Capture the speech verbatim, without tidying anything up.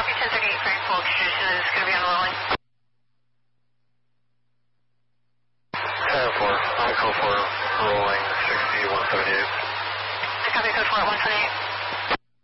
ten thirty-eight, Frank Polk, Houston is going to be on the low line. ten four, on code four, rolling sixty, one seventy-eight. I copy code four at one seventy-eight.